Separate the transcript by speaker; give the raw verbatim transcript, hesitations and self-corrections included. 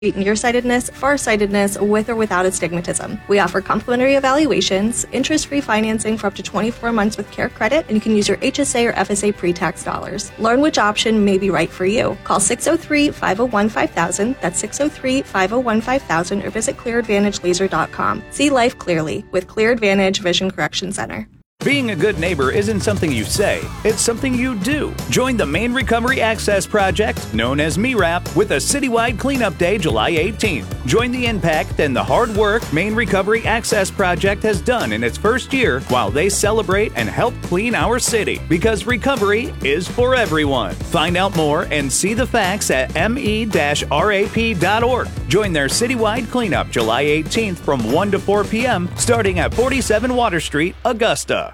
Speaker 1: nearsightedness, farsightedness, with or without astigmatism. We offer complimentary evaluations, interest-free financing for up to twenty-four months with Care Credit, and you can use your H S A or F S A pre-tax dollars. Learn which option may be right for you. Call six oh three, five oh one, five thousand, that's six oh three, five oh one, five thousand, or visit clear advantage laser dot com. See life clearly with Clear Advantage Vision Correction Center.
Speaker 2: Being a good neighbor isn't something you say, it's something you do. Join the Maine Recovery Access Project, known as M R A P, with a citywide cleanup day July eighteenth. Join the impact and the hard work Maine Recovery Access Project has done in its first year while they celebrate and help clean our city, because recovery is for everyone. Find out more and see the facts at M E R A P dot org. Join their citywide cleanup July eighteenth from one to four p.m. starting at forty-seven Water Street, Augusta.